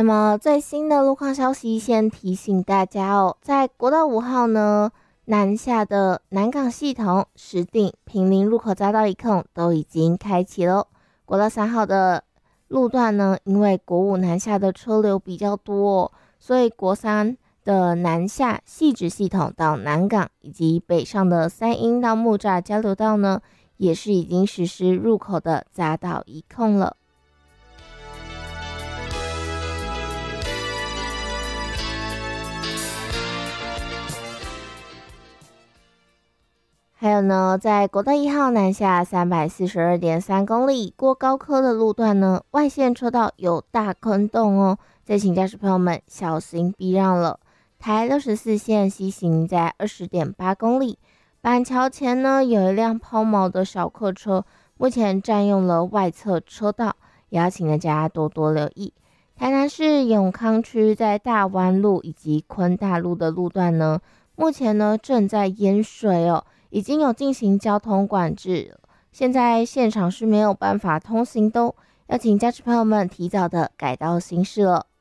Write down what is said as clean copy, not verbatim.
么最新的路况消息，先提醒大家哦，在国道5号呢，南下的南港系统、石碇、坪林入口匝道一控都已经开启了。国道3号的路段呢，因为国5南下的车流比较多哦，所以国3的南下汐止系统到南港以及北上的三鶯到木栅交流道呢，也是已经实施入口的匝道一控了。还有呢，在国道1号南下342.3公里过高科的路段呢，外线车道有大坑洞哦，再请驾驶朋友们小心避让了。台64线西行在20.8公里，板桥前呢有一辆抛锚的小客车，目前占用了外侧车道，也要请大家多多留意。台南市永康区在大湾路以及昆大路的路段呢，目前呢正在淹水哦。已经有进行交通管制，现在现场是没有办法通行的哦，要请驾驶朋友们提早的改道行驶了。